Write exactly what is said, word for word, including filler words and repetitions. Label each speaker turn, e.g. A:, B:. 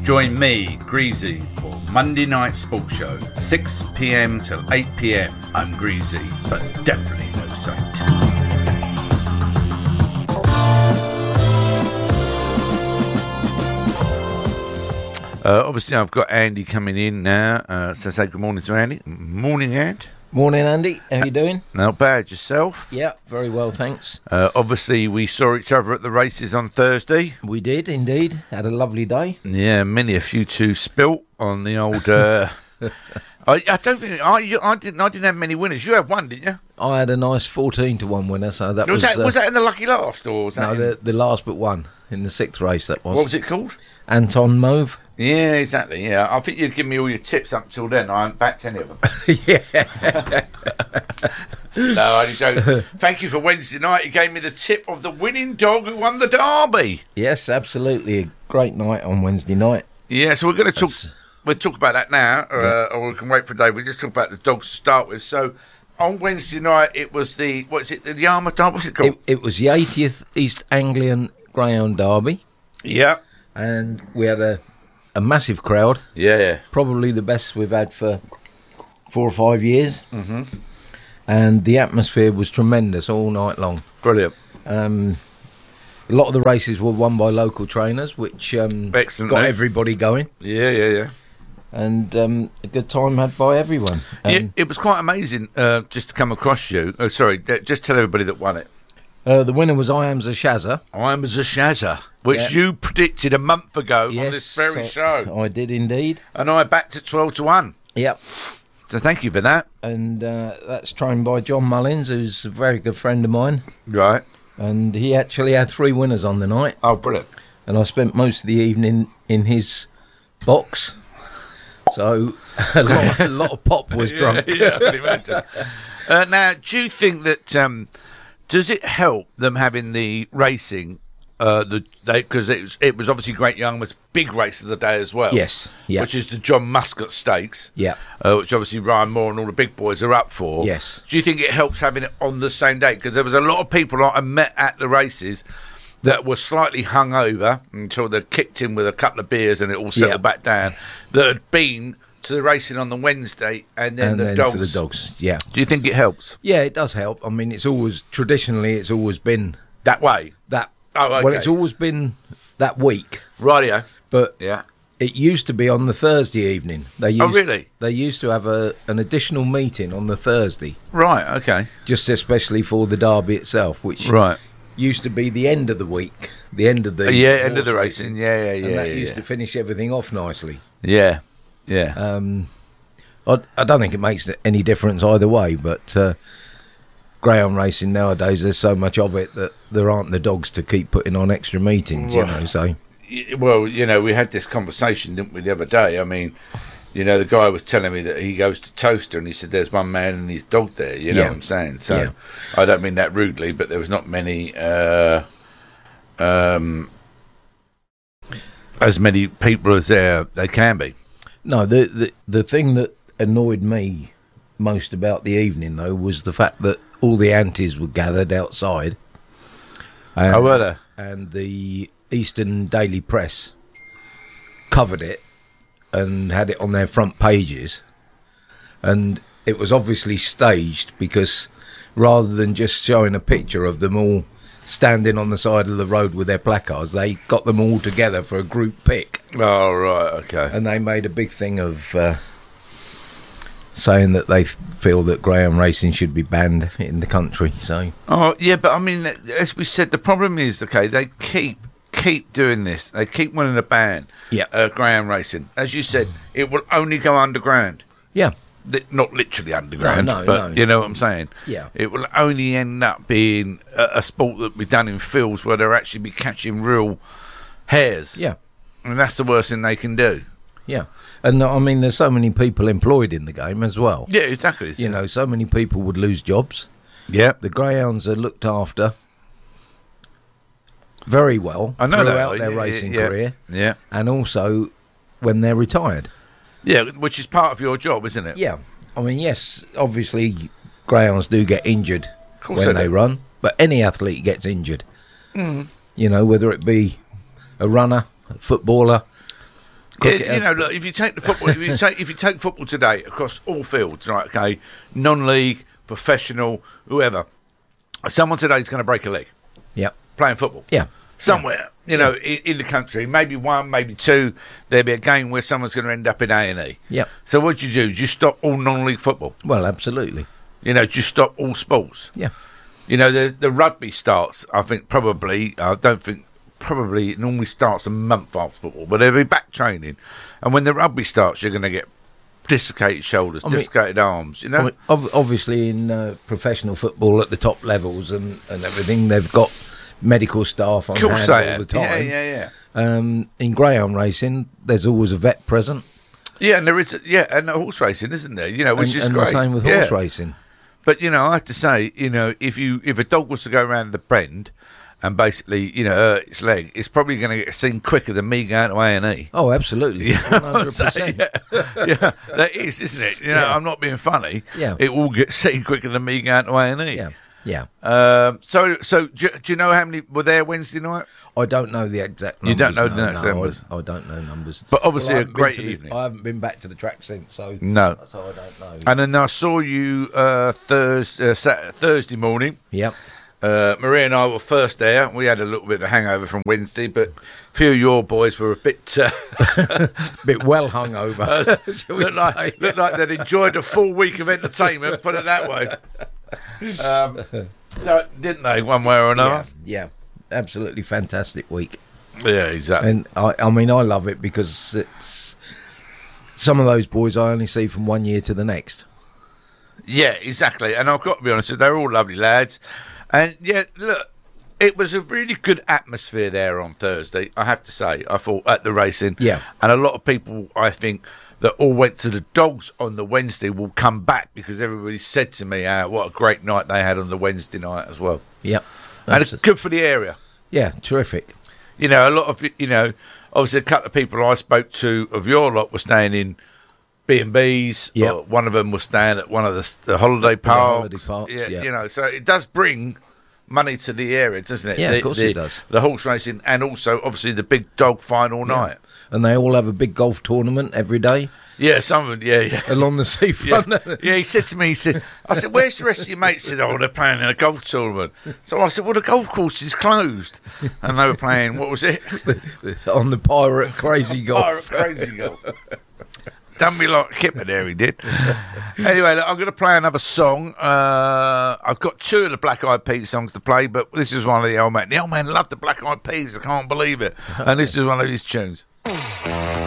A: Join me, Greavesy, for Monday Night Sports Show, six p.m. till eight p.m. I'm Greavesy, but definitely no saint. Uh, obviously, I've got Andy coming in now, uh, so say good morning to Andy. Morning, Andy.
B: Morning, Andy. How you doing?
A: Not bad. Yourself?
B: Yeah, very well, thanks.
A: Uh, obviously, we saw each other at the races on Thursday.
B: We did, indeed. Had a lovely day.
A: Yeah, many a few two spilt on the old... Uh, I, I don't think... I, you, I, didn't, I didn't have many winners. You had one, didn't you?
B: I had a nice fourteen to one winner, so that was...
A: Was that,
B: uh,
A: was that in the lucky last, or was that
B: No,
A: in,
B: the, the last but one, in the sixth race, that was.
A: what was it called?
B: Anton Mauve.
A: Yeah, exactly, yeah. I think you'd give me all your tips up till then. I haven't backed any of them.
B: Yeah.
A: No, I only joke. Thank you for Wednesday night. You gave me the tip of the winning dog who won the derby.
B: Yes, absolutely. A great night on Wednesday night.
A: Yeah, so we're going to talk...
B: That's-
A: We'll talk about that now, uh,
B: Yeah.
A: or we can wait for a day. We'll just talk about the dogs to start with. So, on Wednesday night, it was the... What's it? The Yarmouth Derby? What's it called?
B: It, it was the eightieth East Anglian Greyhound Derby,
A: Yeah.
B: and we had a, a massive crowd.
A: Yeah, yeah.
B: Probably the best we've had for four or five years.
A: Mm-hmm.
B: And the atmosphere was tremendous all night long.
A: Brilliant.
B: Um, a lot of the races were won by local trainers, which um,
A: Excellent,
B: got
A: eh?
B: everybody going,
A: Yeah, yeah, yeah.
B: and um, a good time had by everyone.
A: yeah,
B: Um,
A: it was quite amazing uh, just to come across you. Oh, sorry, uh, just tell everybody that won it.
B: uh, the winner was I Am Zashaza.
A: I am Zashaza, which
B: Yeah.
A: you predicted a month ago on
B: Yes,
A: this very
B: I-
A: show.
B: I did indeed.
A: And I backed at twelve to one.
B: Yep.
A: So thank you for that.
B: And uh, that's trained by John Mullins, who's a very good friend of mine.
A: Right.
B: And he actually had three winners on the night.
A: Oh, brilliant.
B: And I spent most of the evening in his box. So a lot, a lot of pop was drunk.
A: Yeah, I can imagine. Uh, now, do you think that um, does it help them having the racing? Uh, the because it was it was obviously Great Yarmouth's big race of the day as well.
B: Yes, yeah.
A: Which is the John Muscat Stakes.
B: Yeah.
A: Uh, which obviously Ryan Moore and all the big boys are up for.
B: Yes.
A: Do you think it helps having it on the same day? Because there was a lot of people I met at the races that were slightly hungover until they kicked in with a couple of beers and it all settled
B: Yeah.
A: back down. That had been to the racing on the Wednesday and then
B: And
A: the
B: then
A: dogs.
B: for the dogs, yeah.
A: Do you think it helps
B: Yeah, it does help. I mean, it's always, traditionally, it's always been
A: that way?
B: that.
A: Oh, okay.
B: Well, it's always been that week.
A: Rightio.
B: But
A: Yeah.
B: it used to be on the Thursday evening. They used,
A: Oh, really?
B: They used to have a an additional meeting on the Thursday,
A: Right. Okay.
B: just especially for the derby itself, which
A: Right.
B: used to be the end of the week, the end of the
A: Uh, yeah. End of the
B: horse
A: racing. Yeah. Yeah. Yeah.
B: and that
A: yeah,
B: used
A: yeah.
B: to finish everything off nicely.
A: Yeah. Yeah.
B: Um, I, I don't think it makes any difference either way, but uh, greyhound racing nowadays, there's so much of it that there aren't the dogs to keep putting on extra meetings, you
A: Right.
B: know. So
A: Y- Well, you know, we had this conversation, didn't we, the other day? I mean, you know, the guy was telling me that he goes to Toaster and he said there's one man and his dog there. You know
B: Yeah.
A: what I'm saying? So
B: Yeah.
A: I don't mean that rudely, but there was not many, uh, um, as many people as there they can be.
B: no, the, the the thing that annoyed me most about the evening though was the fact that all the aunties were gathered outside. And,
A: Oh, were they?
B: and the Eastern Daily Press covered it and had it on their front pages, and it was obviously staged because rather than just showing a picture of them all standing on the side of the road with their placards, they got them all together for a group pic,
A: Oh, right, okay.
B: and they made a big thing of uh, saying that they feel that greyhound racing should be banned in the country. So
A: Oh, yeah, but I mean, as we said, the problem is, okay, they keep keep doing this. They keep winning a ban.
B: Yeah.
A: Uh, greyhound racing. As you said, it will only go underground.
B: yeah,
A: Li- Not literally underground,
B: No, no,
A: but
B: no.
A: you know what I'm saying?
B: Yeah.
A: It will only end up being a, a sport that will be done in fields where they'll actually be catching real hares.
B: yeah.
A: And that's the worst thing they can do.
B: Yeah, and I mean, there's so many people employed in the game as well.
A: Yeah, exactly.
B: You know, so many people would lose jobs.
A: Yeah.
B: The greyhounds are looked after very well
A: I know that.
B: throughout their
A: Yeah,
B: racing
A: yeah,
B: career,
A: Yeah.
B: and also when they're retired.
A: Yeah, which is part of your job, isn't it?
B: Yeah, I mean, yes, obviously greyhounds do get injured
A: course
B: when
A: they
B: they
A: do.
B: run, but any athlete gets injured.
A: Mm.
B: You know, whether it be a runner, a footballer, Cricket,
A: Yeah, you know, look, if you take the football, if you take if you take football today across all fields, right? Okay, non-league, professional, whoever, someone today is going to break a leg
B: Yep.
A: playing football.
B: Yeah.
A: Somewhere, you know, in, in the country, maybe one, maybe two, there'll be a game where someone's going to end up in A and E.
B: Yep.
A: So what do you do? Do you stop all non-league football?
B: Well, absolutely.
A: You know, just stop all sports.
B: Yeah.
A: You know, the the rugby starts, I think, probably, I don't think, probably it normally starts a month after football, but they'll be back training. And when the rugby starts, you're going to get dislocated shoulders,
B: I mean-
A: dislocated arms, you know?
B: I mean, ob- obviously, in uh, professional football at the top levels and, and everything, they've got medical staff on
A: Of course
B: hand
A: they
B: all
A: have.
B: the time.
A: Yeah, yeah, yeah.
B: Um, in greyhound racing, there's always a vet present,
A: Yeah, and there is, a, yeah, and horse racing, isn't there? You know, which
B: and,
A: is
B: and
A: great.
B: the same with
A: Yeah.
B: horse racing.
A: But you know, I have to say, you know, if you if a dog was to go around the bend and basically, you know, hurt its leg, it's probably going to get seen quicker than me going to A and E.
B: Oh, absolutely, one hundred percent.
A: yeah, yeah, that is, isn't it? You know,
B: Yeah.
A: I'm not being funny.
B: Yeah.
A: It will get seen quicker than me going to A and E.
B: Yeah, yeah.
A: Um, so, so do, do you know how many were there Wednesday night?
B: I don't know the exact
A: You
B: numbers.
A: don't know the
B: no,
A: exact
B: no,
A: numbers?
B: I, I don't know numbers.
A: But obviously
B: I
A: a
B: haven't been
A: great
B: to the-
A: evening.
B: I haven't been back to the track since, so
A: No.
B: so I don't know.
A: And then I saw you uh, Thursday, uh, Saturday, Thursday morning.
B: Yep.
A: Uh, Maria and I were first there. We had a little bit of a hangover from Wednesday, but a few of your boys were a bit uh,
B: Bit well hungover. shall we
A: looked like,
B: say.
A: looked like they'd enjoyed a full week of entertainment. Put it that way, um, so, didn't they? One way or
B: yeah,
A: another.
B: yeah, absolutely fantastic week.
A: Yeah, exactly.
B: And I, I mean, I love it because it's some of those boys I only see from one year to the next.
A: Yeah, exactly. And I've got to be honest, they're all lovely lads. And yeah, look, it was a really good atmosphere there on Thursday, I have to say. I thought at the racing.
B: Yeah.
A: And a lot of people, I think, that all went to the dogs on the Wednesday will come back because everybody said to me uh, what a great night they had on the Wednesday night as well.
B: Yep.
A: And it's good for the area.
B: Yeah, terrific.
A: You know, a lot of, you know, obviously a couple of people I spoke to of your lot were staying in B and B's.
B: Yep.
A: Or one of them was staying at one of the, the holiday parks.
B: holiday parks, yeah.
A: You know, so it does bring money to the area, doesn't it?
B: Yeah,
A: the,
B: of course
A: the,
B: it does.
A: The horse racing and also, obviously, the big dog final night.
B: And they all have a big golf tournament every day
A: Yeah, some of them, yeah, yeah.
B: along the
A: Yeah.
B: seafront.
A: yeah, he said to me, he said, I said, where's the rest of your mates? He said, oh, they're playing in a golf tournament. So I said, well, the golf course is closed. And they were playing, what was it?
B: On the pirate crazy golf.
A: Pirate Crazy Golf. Done me like Kipper there, he did. Anyway, look, I'm going to play another song. Uh, I've got two of the Black Eyed Peas songs to play, but this is one of the old man. The old man loved the Black Eyed Peas, I can't believe it. And this is one of his tunes.